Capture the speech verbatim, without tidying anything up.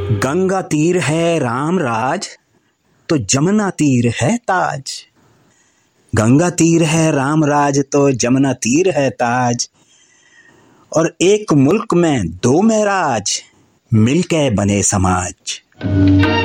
गंगा तीर है राम राज, तो जमुना तीर है ताज। गंगा तीर है राम राज, तो जमुना तीर है ताज। और एक मुल्क में दो महराज, मिलके बने समाज।